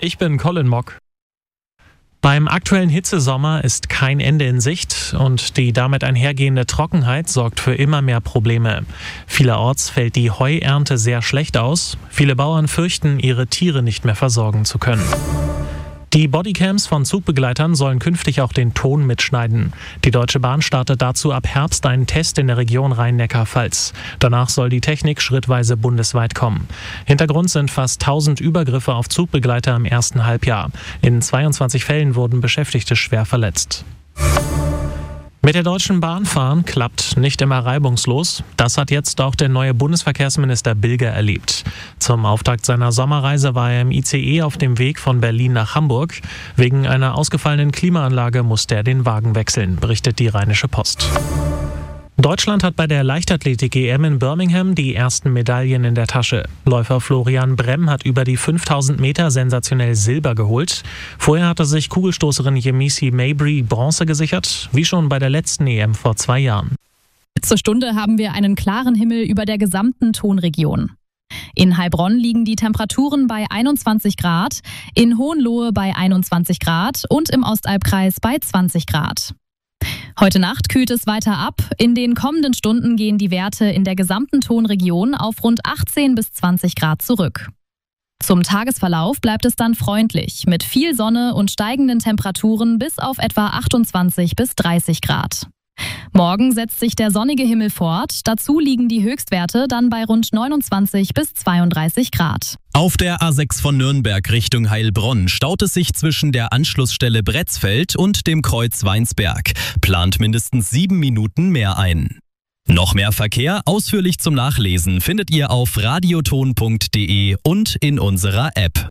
Ich bin Colin Mock. Beim aktuellen Hitzesommer ist kein Ende in Sicht und die damit einhergehende Trockenheit sorgt für immer mehr Probleme. Vielerorts fällt die Heuernte sehr schlecht aus. Viele Bauern fürchten, ihre Tiere nicht mehr versorgen zu können. Die Bodycams von Zugbegleitern sollen künftig auch den Ton mitschneiden. Die Deutsche Bahn startet dazu ab Herbst einen Test in der Region Rhein-Neckar-Pfalz. Danach soll die Technik schrittweise bundesweit kommen. Hintergrund sind fast 1000 Übergriffe auf Zugbegleiter im ersten Halbjahr. In 22 Fällen wurden Beschäftigte schwer verletzt. Mit der Deutschen Bahn fahren klappt nicht immer reibungslos. Das hat jetzt auch der neue Bundesverkehrsminister Bilger erlebt. Zum Auftakt seiner Sommerreise war er im ICE auf dem Weg von Berlin nach Hamburg. Wegen einer ausgefallenen Klimaanlage musste er den Wagen wechseln, berichtet die Rheinische Post. Deutschland hat bei der Leichtathletik-EM in Birmingham die ersten Medaillen in der Tasche. Läufer Florian Bremm hat über die 5000 Meter sensationell Silber geholt. Vorher hatte sich Kugelstoßerin Yemisi Mabry Bronze gesichert, wie schon bei der letzten EM vor 2 Jahren. Zur Stunde haben wir einen klaren Himmel über der gesamten Tonregion. In Heilbronn liegen die Temperaturen bei 21 Grad, in Hohenlohe bei 21 Grad und im Ostalbkreis bei 20 Grad. Heute Nacht kühlt es weiter ab. In den kommenden Stunden gehen die Werte in der gesamten Tonregion auf rund 18 bis 20 Grad zurück. Zum Tagesverlauf bleibt es dann freundlich, mit viel Sonne und steigenden Temperaturen bis auf etwa 28 bis 30 Grad. Morgen setzt sich der sonnige Himmel fort. Dazu liegen die Höchstwerte dann bei rund 29 bis 32 Grad. Auf der A6 von Nürnberg Richtung Heilbronn staut es sich zwischen der Anschlussstelle Bretzfeld und dem Kreuz Weinsberg. Plant mindestens 7 Minuten mehr ein. Noch mehr Verkehr, ausführlich zum Nachlesen, findet ihr auf radioton.de und in unserer App.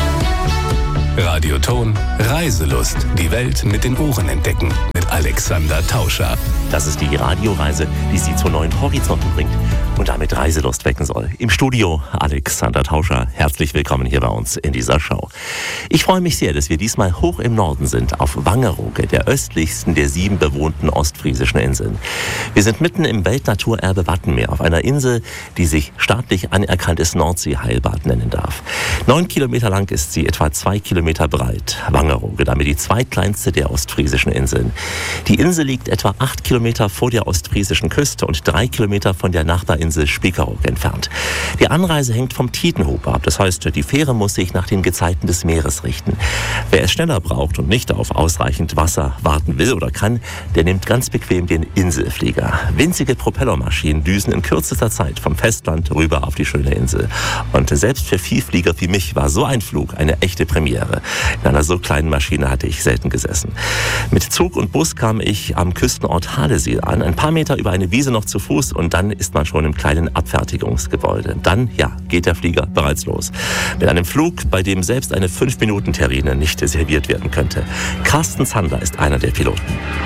Radioton Reiselust. Die Welt mit den Ohren entdecken. Mit Alexander Tauscher. Das ist die Radioreise, die Sie zu neuen Horizonten bringt und damit Reiselust wecken soll. Im Studio Alexander Tauscher. Herzlich willkommen hier bei uns in dieser Show. Ich freue mich sehr, dass wir diesmal hoch im Norden sind, auf Wangerooge, der östlichsten der 7 bewohnten ostfriesischen Inseln. Wir sind mitten im Weltnaturerbe Wattenmeer, auf einer Insel, die sich staatlich anerkanntes Nordseeheilbad nennen darf. 9 Kilometer lang ist sie, etwa 2 Kilometer breit. Wangerooge, damit die zweitkleinste der ostfriesischen Inseln. Die Insel liegt etwa 8 Kilometer vor der ostfriesischen Küste und 3 Kilometer von der Nachbarinsel Spiekeroog entfernt. Die Anreise hängt vom Tidenhub ab. Das heißt, die Fähre muss sich nach den Gezeiten des Meeres richten. Wer es schneller braucht und nicht auf ausreichend Wasser warten will oder kann, der nimmt ganz bequem den Inselflieger. Winzige Propellermaschinen düsen in kürzester Zeit vom Festland rüber auf die schöne Insel. Und selbst für Vielflieger wie mich war so ein Flug eine echte Premiere. In einer so kleinen Maschine hatte ich selten gesessen. Mit Zug und Bus kam ich am Küstenort Haleseel an, ein paar Meter über eine Wiese noch zu Fuß und dann ist man schon im kleinen Abfertigungsgebäude. Dann, geht der Flieger bereits los. Mit einem Flug, bei dem selbst eine 5-Minuten-Terrine nicht serviert werden könnte. Carsten Zander ist einer der Piloten.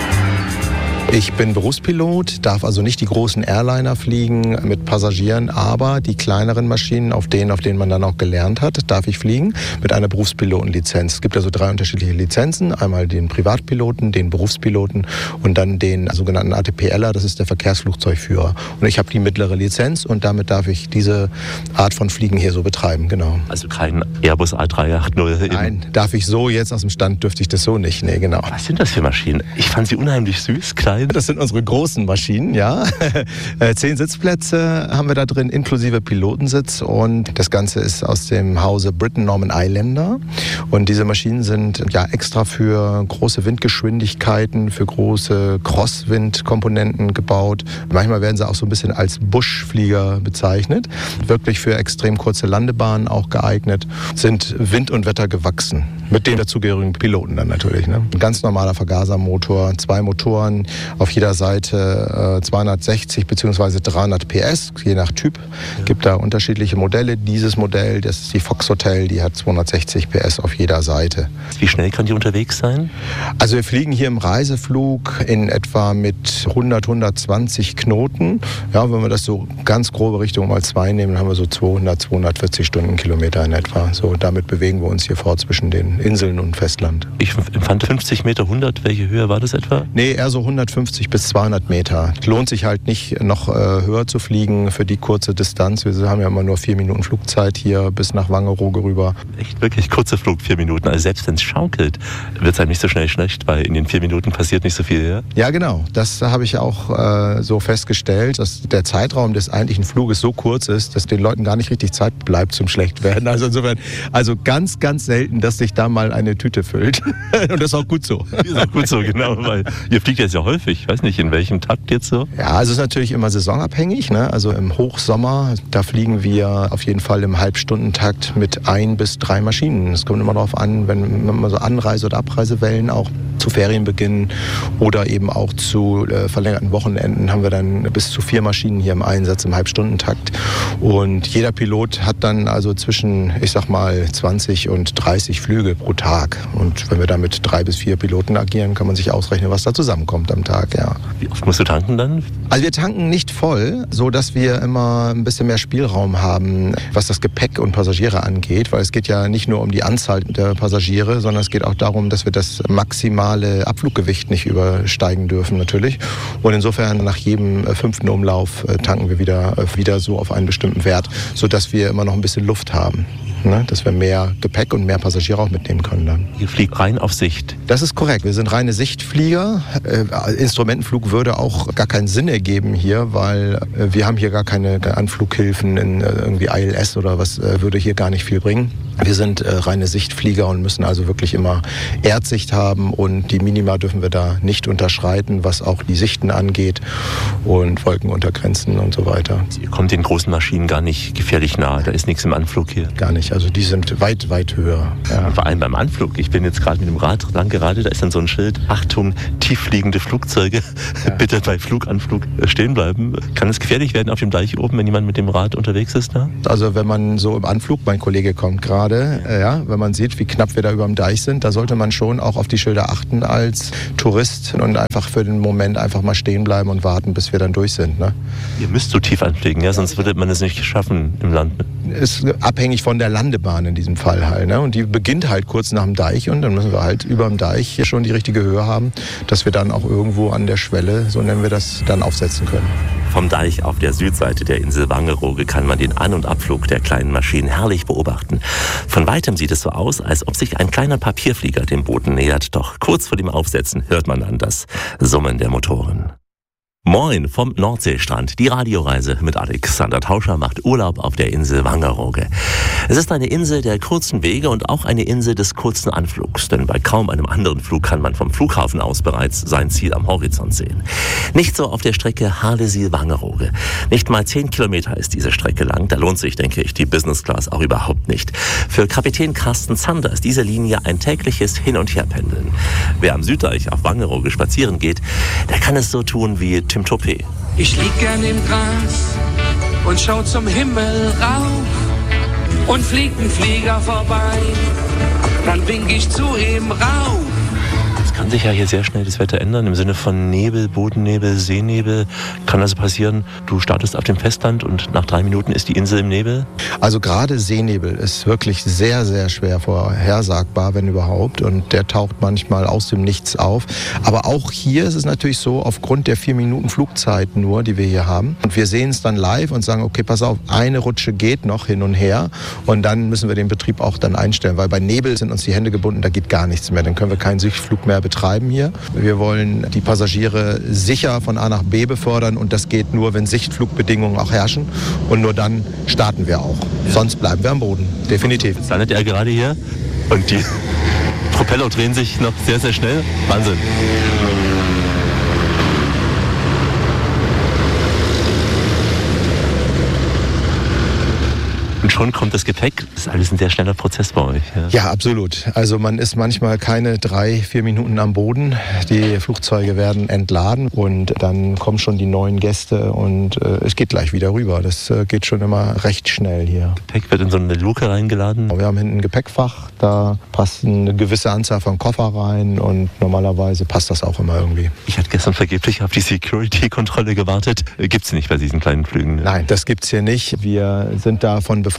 Ich bin Berufspilot, darf also nicht die großen Airliner fliegen mit Passagieren, aber die kleineren Maschinen, auf denen man dann auch gelernt hat, darf ich fliegen mit einer Berufspilotenlizenz. Es gibt also 3 unterschiedliche Lizenzen, einmal den Privatpiloten, den Berufspiloten und dann den sogenannten ATPLer, das ist der Verkehrsflugzeugführer. Und ich habe die mittlere Lizenz und damit darf ich diese Art von Fliegen hier so betreiben, genau. Also kein Airbus A380? Nein, darf ich so jetzt aus dem Stand, dürfte ich das so nicht, nee, genau. Was sind das für Maschinen? Ich fand sie unheimlich süß, klein. Das sind unsere großen Maschinen, ja. 10 Sitzplätze haben wir da drin, inklusive Pilotensitz. Und das Ganze ist aus dem Hause Britten Norman Islander. Und diese Maschinen sind extra für große Windgeschwindigkeiten, für große Crosswind-Komponenten gebaut. Manchmal werden sie auch so ein bisschen als Buschflieger bezeichnet. Wirklich für extrem kurze Landebahnen auch geeignet. Sind Wind und Wetter gewachsen. Mit den dazugehörigen Piloten dann natürlich. Ne? Ein ganz normaler Vergasermotor, 2 Motoren, auf jeder Seite 260 bzw. 300 PS, je nach Typ. Gibt da unterschiedliche Modelle. Dieses Modell, das ist die Fox Hotel, die hat 260 PS auf jeder Seite. Wie schnell kann die unterwegs sein? Also wir fliegen hier im Reiseflug in etwa mit 100, 120 Knoten. Ja, wenn wir das so ganz grobe Richtung mal 2 nehmen, dann haben wir so 200, 240 Stundenkilometer in etwa. So, damit bewegen wir uns hier fort zwischen den Inseln und Festland. Ich empfand 50 Meter, 100. Welche Höhe war das etwa? Nee, eher so 150 150 bis 200 Meter. Lohnt sich halt nicht, noch höher zu fliegen für die kurze Distanz. Wir haben ja immer nur 4 Minuten Flugzeit hier bis nach Wangerooge rüber. Echt wirklich kurzer Flug, 4 Minuten. Also selbst wenn es schaukelt, wird es einem nicht so schnell schlecht, weil in den 4 Minuten passiert nicht so viel. Ja, ja genau. Das habe ich auch so festgestellt, dass der Zeitraum des eigentlichen Fluges so kurz ist, dass den Leuten gar nicht richtig Zeit bleibt zum Schlechtwerden. Also insofern, ganz, ganz selten, dass sich da mal eine Tüte füllt. Und das ist auch gut so. Das ist auch gut so, genau, weil ihr fliegt jetzt ja häufig. Ich weiß nicht, in welchem Takt jetzt so? Ja, also es ist natürlich immer saisonabhängig. Ne? Also im Hochsommer, da fliegen wir auf jeden Fall im Halbstundentakt mit 1 bis 3 Maschinen. Es kommt immer darauf an, wenn man so Anreise- oder Abreisewellen auch zu Ferienbeginn oder eben auch zu verlängerten Wochenenden haben wir dann bis zu 4 Maschinen hier im Einsatz im Halbstundentakt. Und jeder Pilot hat dann also zwischen, ich sag mal, 20 und 30 Flüge pro Tag. Und wenn wir da mit 3 bis 4 Piloten agieren, kann man sich ausrechnen, was da zusammenkommt am Tag. Ja. Wie oft musst du tanken dann? Also wir tanken nicht voll, so dass wir immer ein bisschen mehr Spielraum haben, was das Gepäck und Passagiere angeht, weil es geht ja nicht nur um die Anzahl der Passagiere, sondern es geht auch darum, dass wir das maximale Abfluggewicht nicht übersteigen dürfen natürlich. Und insofern nach jedem 5. Umlauf tanken wir wieder so auf einen bestimmten Wert, sodass wir immer noch ein bisschen Luft haben. Ne, dass wir mehr Gepäck und mehr Passagiere auch mitnehmen können dann. Ihr fliegt rein auf Sicht. Das ist korrekt. Wir sind reine Sichtflieger. Instrumentenflug würde auch gar keinen Sinn ergeben hier, weil wir haben hier gar keine Anflughilfen in irgendwie ILS oder was würde hier gar nicht viel bringen. Wir sind reine Sichtflieger und müssen also wirklich immer Erdsicht haben und die Minima dürfen wir da nicht unterschreiten, was auch die Sichten angeht und Wolkenuntergrenzen und so weiter. Ihr kommt den großen Maschinen gar nicht gefährlich nahe. Da ist nichts im Anflug hier. Gar nicht. Also die sind weit, weit höher. Ja. Vor allem beim Anflug. Ich bin jetzt gerade mit dem Rad lang gerade, da ist dann so ein Schild, Achtung, tieffliegende Flugzeuge, bitte bei Fluganflug stehen bleiben. Kann es gefährlich werden auf dem Deich oben, wenn jemand mit dem Rad unterwegs ist? Da? Also wenn man so im Anflug, mein Kollege kommt gerade, wenn man sieht, wie knapp wir da über dem Deich sind, da sollte man schon auch auf die Schilder achten als Tourist und einfach für den Moment einfach mal stehen bleiben und warten, bis wir dann durch sind. Ne? Ihr müsst so tief anfliegen, ja? Sonst würde man es nicht schaffen im Land. Ist abhängig von der Landebahn in diesem Fall halt. Ne? Und die beginnt halt kurz nach dem Deich und dann müssen wir halt über dem Deich hier schon die richtige Höhe haben, dass wir dann auch irgendwo an der Schwelle, so nennen wir das, dann aufsetzen können. Vom Deich auf der Südseite der Insel Wangerooge kann man den An- und Abflug der kleinen Maschinen herrlich beobachten. Von weitem sieht es so aus, als ob sich ein kleiner Papierflieger dem Boden nähert. Doch kurz vor dem Aufsetzen hört man dann das Summen der Motoren. Moin vom Nordseestrand. Die Radioreise mit Alexander Tauscher macht Urlaub auf der Insel Wangerooge. Es ist eine Insel der kurzen Wege und auch eine Insel des kurzen Anflugs, denn bei kaum einem anderen Flug kann man vom Flughafen aus bereits sein Ziel am Horizont sehen. Nicht so auf der Strecke Harlesien-Wangerooge. Nicht mal 10 Kilometer ist diese Strecke lang. Da lohnt sich, denke ich, die Business Class auch überhaupt nicht. Für Kapitän Carsten Zander ist diese Linie ein tägliches Hin- und Herpendeln. Wer am Süddeich auf Wangerooge spazieren geht, der kann es so tun wie Tim Toupé. Ich lieg gern im Gras und schau zum Himmel rauf und fliegt ein Flieger vorbei, dann wink ich zu ihm rauf. Es kann sich ja hier sehr schnell das Wetter ändern, im Sinne von Nebel, Bodennebel, Seenebel. Kann also passieren, du startest auf dem Festland und nach 3 Minuten ist die Insel im Nebel? Also gerade Seenebel ist wirklich sehr, sehr schwer vorhersagbar, wenn überhaupt. Und der taucht manchmal aus dem Nichts auf. Aber auch hier ist es natürlich so, aufgrund der 4 Minuten Flugzeit nur, die wir hier haben. Und wir sehen es dann live und sagen, okay, pass auf, eine Rutsche geht noch hin und her. Und dann müssen wir den Betrieb auch dann einstellen. Weil bei Nebel sind uns die Hände gebunden, da geht gar nichts mehr. Dann können wir keinen Sichtflug mehr betreiben hier. Wir wollen die Passagiere sicher von A nach B befördern und das geht nur, wenn Sichtflugbedingungen auch herrschen und nur dann starten wir auch. Sonst bleiben wir am Boden, definitiv. Jetzt landet er gerade hier und die Propeller drehen sich noch sehr, sehr schnell. Wahnsinn. Und schon kommt das Gepäck. Das ist alles ein sehr schneller Prozess bei euch. Ja, absolut. Also man ist manchmal keine 3-4 Minuten am Boden. Die Flugzeuge werden entladen und dann kommen schon die neuen Gäste und es geht gleich wieder rüber. Das geht schon immer recht schnell hier. Gepäck wird in so eine Luke reingeladen? Wir haben hinten ein Gepäckfach, da passt eine gewisse Anzahl von Koffer rein und normalerweise passt das auch immer irgendwie. Ich hatte gestern vergeblich auf die Security-Kontrolle gewartet. Gibt's nicht bei diesen kleinen Flügen? Ne? Nein, das gibt's hier nicht. Wir sind davon befreit,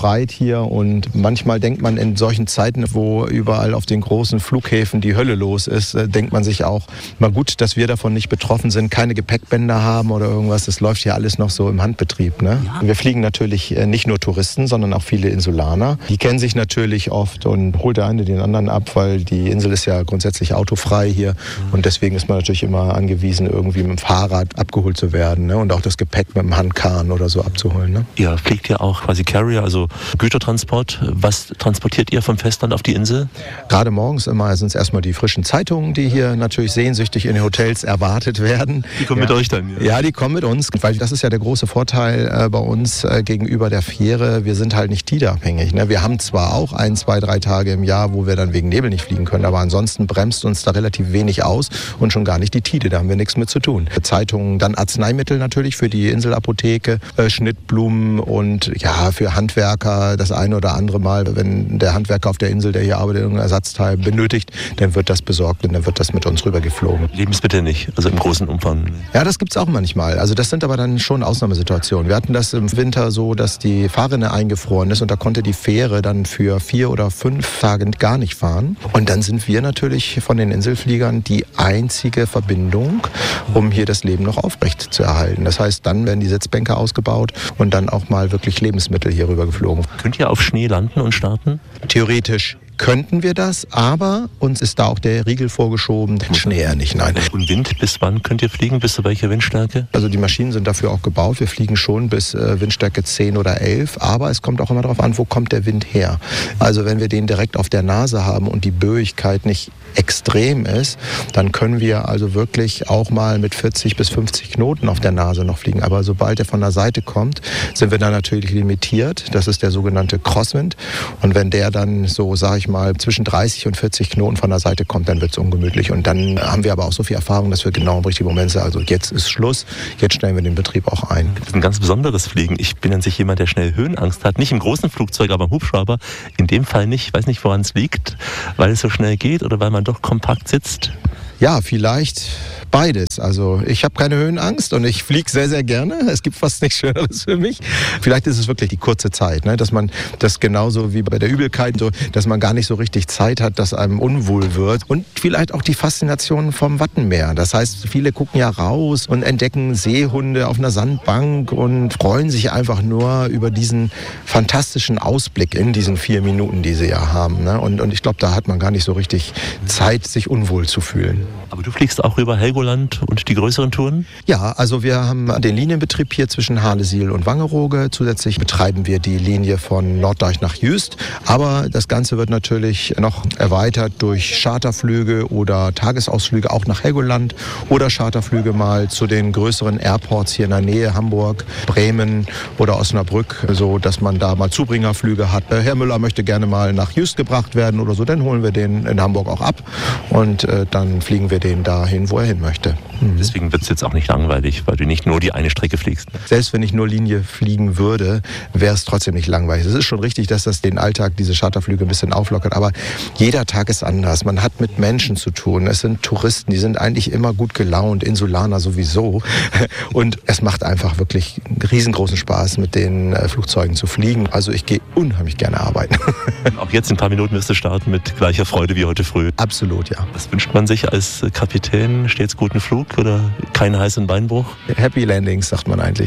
befreit hier. Und manchmal denkt man in solchen Zeiten, wo überall auf den großen Flughäfen die Hölle los ist, denkt man sich auch, mal gut, dass wir davon nicht betroffen sind, keine Gepäckbänder haben oder irgendwas. Das läuft hier alles noch so im Handbetrieb. Ne? Ja. Wir fliegen natürlich nicht nur Touristen, sondern auch viele Insulaner. Die kennen sich natürlich oft und holt der eine den anderen ab, weil die Insel ist ja grundsätzlich autofrei hier. Und deswegen ist man natürlich immer angewiesen, irgendwie mit dem Fahrrad abgeholt zu werden, ne? Und auch das Gepäck mit dem Handkahn oder so abzuholen. Ne? Ihr fliegt ja auch quasi Carrier, also Gütertransport. Was transportiert ihr vom Festland auf die Insel? Gerade morgens immer sind es erstmal die frischen Zeitungen, die hier natürlich sehnsüchtig in den Hotels erwartet werden. Die kommen mit euch dann? Ja, die kommen mit uns, weil das ist ja der große Vorteil bei uns gegenüber der Fähre. Wir sind halt nicht tideabhängig. Ne? Wir haben zwar auch 1, 2, 3 Tage im Jahr, wo wir dann wegen Nebel nicht fliegen können, aber ansonsten bremst uns da relativ wenig aus und schon gar nicht die Tide, da haben wir nichts mit zu tun. Zeitungen, dann Arzneimittel natürlich für die Inselapotheke, Schnittblumen und ja, für Handwerker das eine oder andere Mal, wenn der Handwerker auf der Insel, der hier arbeitet, irgendein Ersatzteil benötigt, dann wird das besorgt und dann wird das mit uns rüber geflogen. Lebensmittel nicht, also im großen Umfang? Ja, das gibt's auch manchmal. Also das sind aber dann schon Ausnahmesituationen. Wir hatten das im Winter so, dass die Fahrrinne eingefroren ist und da konnte die Fähre dann für 4 oder 5 Tage gar nicht fahren. Und dann sind wir natürlich von den Inselfliegern die einzige Verbindung, um hier das Leben noch aufrecht zu erhalten. Das heißt, dann werden die Sitzbänke ausgebaut und dann auch mal wirklich Lebensmittel hier rüber geflogen. Könnt ihr auf Schnee landen und starten? Theoretisch könnten wir das, aber uns ist da auch der Riegel vorgeschoben. Schnee ja nicht, nein. Und Wind, bis wann könnt ihr fliegen? Bis zu welcher Windstärke? Also die Maschinen sind dafür auch gebaut. Wir fliegen schon bis Windstärke 10 oder 11, aber es kommt auch immer darauf an, wo kommt der Wind her. Also wenn wir den direkt auf der Nase haben und die Böigkeit nicht extrem ist, dann können wir also wirklich auch mal mit 40 bis 50 Knoten auf der Nase noch fliegen. Aber sobald er von der Seite kommt, sind wir dann natürlich limitiert. Das ist der sogenannte Crosswind. Und wenn der dann so, sage ich mal, zwischen 30 und 40 Knoten von der Seite kommt, dann wird es ungemütlich. Und dann haben wir aber auch so viel Erfahrung, dass wir genau im richtigen Moment sagen, also jetzt ist Schluss, jetzt stellen wir den Betrieb auch ein. Das ist ein ganz besonderes Fliegen. Ich bin an sich jemand, der schnell Höhenangst hat. Nicht im großen Flugzeug, aber im Hubschrauber. In dem Fall nicht. Ich weiß nicht, woran es liegt. Weil es so schnell geht oder weil man doch kompakt sitzt? Ja, vielleicht beides. Also ich habe keine Höhenangst und ich fliege sehr, sehr gerne. Es gibt fast nichts Schöneres für mich. Vielleicht ist es wirklich die kurze Zeit, ne? Dass man das genauso wie bei der Übelkeit, so, dass man gar nicht so richtig Zeit hat, dass einem unwohl wird. Und vielleicht auch die Faszination vom Wattenmeer. Das heißt, viele gucken ja raus und entdecken Seehunde auf einer Sandbank und freuen sich einfach nur über diesen fantastischen Ausblick in diesen 4 Minuten, die sie ja haben. Ne? Und ich glaube, da hat man gar nicht so richtig Zeit, sich unwohl zu fühlen. Aber du fliegst auch rüber Helgoland und die größeren Touren? Ja, also wir haben den Linienbetrieb hier zwischen Halesiel und Wangerooge. Zusätzlich betreiben wir die Linie von Norddeich nach Jüst. Aber das Ganze wird natürlich noch erweitert durch Charterflüge oder Tagesausflüge auch nach Helgoland oder Charterflüge mal zu den größeren Airports hier in der Nähe, Hamburg, Bremen oder Osnabrück, so dass man da mal Zubringerflüge hat. Herr Müller möchte gerne mal nach Jüst gebracht werden oder so, dann holen wir den in Hamburg auch ab und dann fliegen wir den dahin, wo er hin möchte. Deswegen wird es jetzt auch nicht langweilig, weil du nicht nur die eine Strecke fliegst. Selbst wenn ich nur Linie fliegen würde, wäre es trotzdem nicht langweilig. Es ist schon richtig, dass das den Alltag, diese Charterflüge ein bisschen auflockert, aber jeder Tag ist anders. Man hat mit Menschen zu tun. Es sind Touristen, die sind eigentlich immer gut gelaunt, Insulaner sowieso. Und es macht einfach wirklich riesengroßen Spaß, mit den Flugzeugen zu fliegen. Also ich gehe unheimlich gerne arbeiten. Auch jetzt in ein paar Minuten wirst du starten mit gleicher Freude wie heute früh. Absolut, ja. Was wünscht man sich als Kapitän? Stets guten Flug oder keinen heißen Beinbruch? Happy Landings, sagt man eigentlich.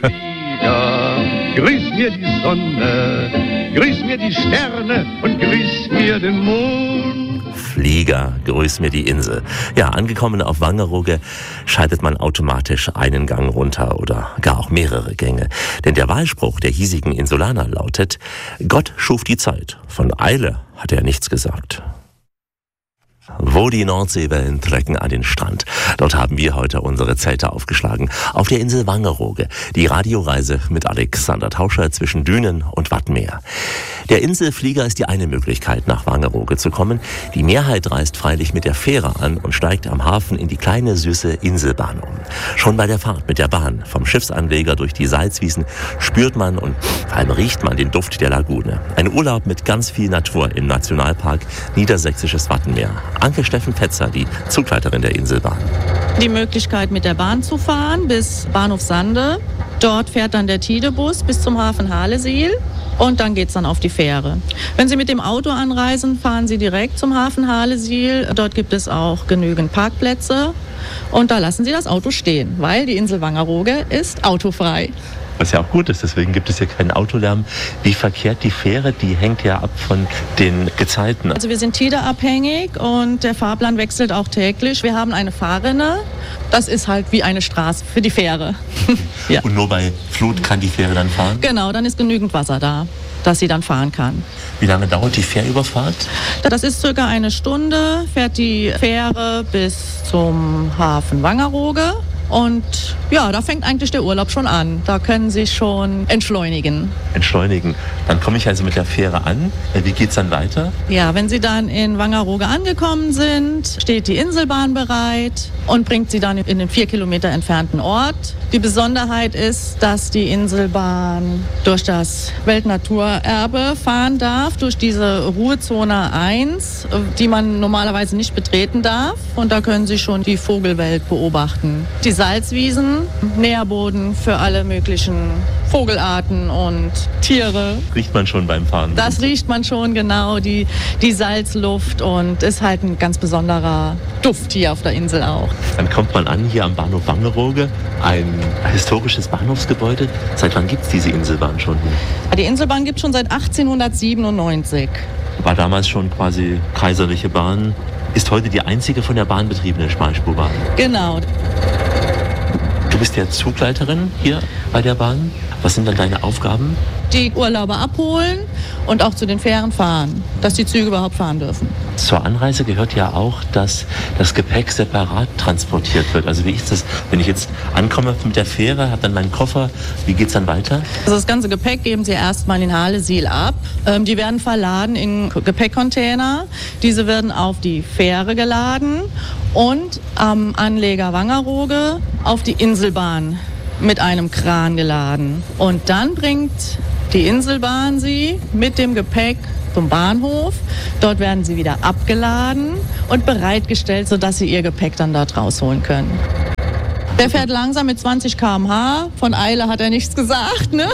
Flieger, grüß mir die Sonne, grüß mir die Sterne und grüß mir den Mond. Flieger, grüß mir die Insel. Ja, angekommen auf Wangerooge schaltet man automatisch einen Gang runter oder gar auch mehrere Gänge. Denn der Wahlspruch der hiesigen Insulaner lautet: Gott schuf die Zeit, von Eile hat er nichts gesagt. Wo die Nordseewellen trecken an den Strand. Dort haben wir heute unsere Zelte aufgeschlagen. Auf der Insel Wangerooge. Die Radioreise mit Alexander Tauscher zwischen Dünen und Wattenmeer. Der Inselflieger ist die eine Möglichkeit, nach Wangerooge zu kommen. Die Mehrheit reist freilich mit der Fähre an und steigt am Hafen in die kleine, süße Inselbahn um. Schon bei der Fahrt mit der Bahn vom Schiffsanleger durch die Salzwiesen spürt man und vor allem riecht man den Duft der Lagune. Ein Urlaub mit ganz viel Natur im Nationalpark Niedersächsisches Wattenmeer. Anke Steffen Petzer, die Zugleiterin der Inselbahn. Die Möglichkeit, mit der Bahn zu fahren bis Bahnhof Sande. Dort fährt dann der Tidebus bis zum Hafen Halesiel und dann geht's dann auf die Fähre. Wenn Sie mit dem Auto anreisen, fahren Sie direkt zum Hafen Halesiel. Dort gibt es auch genügend Parkplätze und da lassen Sie das Auto stehen, weil die Insel Wangerooge ist autofrei. Was ja auch gut ist, deswegen gibt es hier keinen Autolärm. Wie verkehrt die Fähre? Die hängt ja ab von den Gezeiten. Also wir sind tideabhängig und der Fahrplan wechselt auch täglich. Wir haben eine Fahrrinne. Das ist halt wie eine Straße für die Fähre. Ja. Und nur bei Flut kann die Fähre dann fahren? Genau, dann ist genügend Wasser da, dass sie dann fahren kann. Wie lange dauert die Fährüberfahrt? Das ist circa eine Stunde, fährt die Fähre bis zum Hafen Wangerooge. Und ja, da fängt eigentlich der Urlaub schon an. Da können Sie schon entschleunigen. Entschleunigen. Dann komme ich also mit der Fähre an. Wie geht's dann weiter? Ja, wenn Sie dann in Wangerooge angekommen sind, steht die Inselbahn bereit und bringt Sie dann in den 4 Kilometer entfernten Ort. Die Besonderheit ist, dass die Inselbahn durch das Weltnaturerbe fahren darf, durch diese Ruhezone 1, die man normalerweise nicht betreten darf. Und da können Sie schon die Vogelwelt beobachten. Die Salzwiesen, Nährboden für alle möglichen Vogelarten und Tiere. Riecht man schon beim Fahren? Das riecht man schon, genau, die Salzluft und ist halt ein ganz besonderer Duft hier auf der Insel auch. Dann kommt man an hier am Bahnhof Wangerooge, ein historisches Bahnhofsgebäude. Seit wann gibt es diese Inselbahn schon hier? Die Inselbahn gibt es schon seit 1897. War damals schon quasi kaiserliche Bahn. Ist heute die einzige von der Bahn betriebene Schmalspurbahn. Genau. Du bist ja Zugleiterin hier bei der Bahn. Was sind dann deine Aufgaben? Die Urlauber abholen und auch zu den Fähren fahren, dass die Züge überhaupt fahren dürfen. Zur Anreise gehört ja auch, dass das Gepäck separat transportiert wird. Also wie ist das, wenn ich jetzt ankomme mit der Fähre, habe dann meinen Koffer, wie geht's dann weiter? Also das ganze Gepäck geben Sie erstmal in Halesiel ab. Die werden verladen in Gepäckcontainer. Diese werden auf die Fähre geladen und am Anleger Wangerooge auf die Inselbahn mit einem Kran geladen. Und dann bringt die Inselbahn Sie mit dem Gepäck zum Bahnhof. Dort werden Sie wieder abgeladen und bereitgestellt, sodass Sie Ihr Gepäck dann dort rausholen können. Der fährt langsam mit 20 km/h. Von Eile hat er nichts gesagt, ne?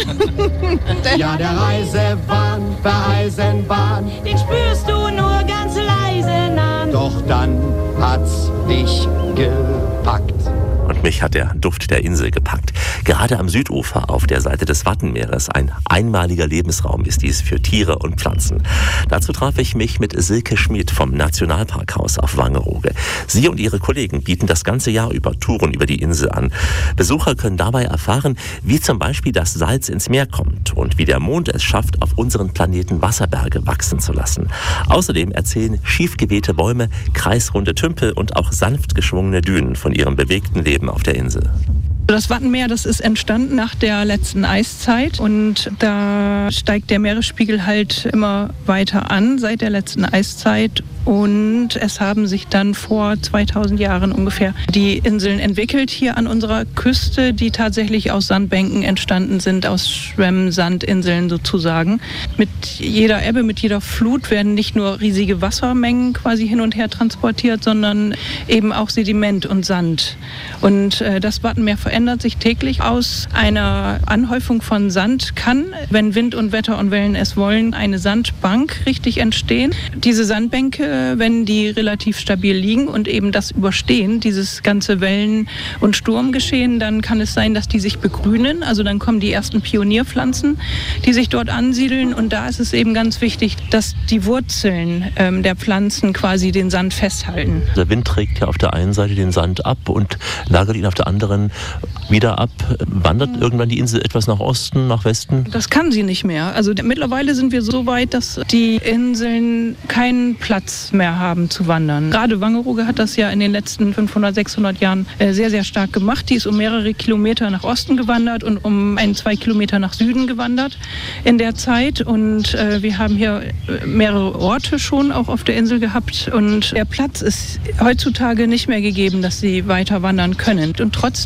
Ja, der Reisebahn, der Eisenbahn, den spürst du nur ganz leise nah. Doch dann hat's dich gepackt. Und mich hat der Duft der Insel gepackt. Gerade am Südufer auf der Seite des Wattenmeeres, ein einmaliger Lebensraum ist dies für Tiere und Pflanzen. Dazu traf ich mich mit Silke Schmid vom Nationalparkhaus auf Wangerooge. Sie und ihre Kollegen bieten das ganze Jahr über Touren über die Insel an. Besucher können dabei erfahren, wie zum Beispiel das Salz ins Meer kommt und wie der Mond es schafft, auf unseren Planeten Wasserberge wachsen zu lassen. Außerdem erzählen schief gewehte Bäume, kreisrunde Tümpel und auch sanft geschwungene Dünen von ihrem bewegten Leben auf der Insel. Das Wattenmeer, das ist entstanden nach der letzten Eiszeit und da steigt der Meeresspiegel halt immer weiter an seit der letzten Eiszeit. Und es haben sich dann vor 2000 Jahren ungefähr die Inseln entwickelt hier an unserer Küste, die tatsächlich aus Sandbänken entstanden sind, aus Schwemmsandinseln sozusagen. Mit jeder Ebbe, mit jeder Flut werden nicht nur riesige Wassermengen quasi hin und her transportiert, sondern eben auch Sediment und Sand. Und das Wattenmeer verändert sich täglich. Aus einer Anhäufung von Sand kann, wenn Wind und Wetter und Wellen es wollen, eine Sandbank richtig entstehen. Diese Sandbänke, wenn die relativ stabil liegen und eben das überstehen, dieses ganze Wellen- und Sturmgeschehen, dann kann es sein, dass die sich begrünen. Also dann kommen die ersten Pionierpflanzen, die sich dort ansiedeln. Und da ist es eben ganz wichtig, dass die Wurzeln der Pflanzen quasi den Sand festhalten. Der Wind trägt ja auf der einen Seite den Sand ab und lagert ihn auf der anderen wieder ab. Wandert irgendwann die Insel etwas nach Osten, nach Westen? Das kann sie nicht mehr. Also mittlerweile sind wir so weit, dass die Inseln keinen Platz mehr haben zu wandern. Gerade Wangerooge hat das ja in den letzten 500, 600 Jahren sehr, sehr stark gemacht. Die ist um mehrere Kilometer nach Osten gewandert und um 2 Kilometer nach Süden gewandert in der Zeit. Und wir haben hier mehrere Orte schon auch auf der Insel gehabt. Und der Platz ist heutzutage nicht mehr gegeben, dass sie weiter wandern können. Und trotzdem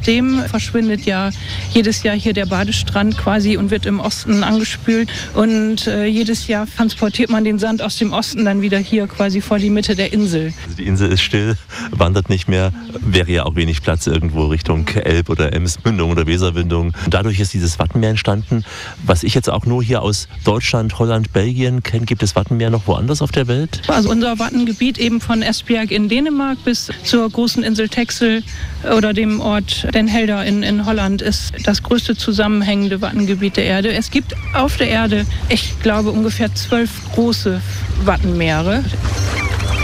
verschwindet ja jedes Jahr hier der Badestrand quasi und wird im Osten angespült. Und jedes Jahr transportiert man den Sand aus dem Osten dann wieder hier quasi vor die Mitte der Insel. Also die Insel ist still, wandert nicht mehr, wäre ja auch wenig Platz irgendwo Richtung Elb- oder Emsmündung oder Weserwindung. Dadurch ist dieses Wattenmeer entstanden. Was ich jetzt auch nur hier aus Deutschland, Holland, Belgien kenne, gibt es Wattenmeer noch woanders auf der Welt? Also unser Wattengebiet eben von Esbjerg in Dänemark bis zur großen Insel Texel oder dem Ort Den Helder in Holland ist das größte zusammenhängende Wattengebiet der Erde. Es gibt auf der Erde, ich glaube, ungefähr 12 große Wattenmeere.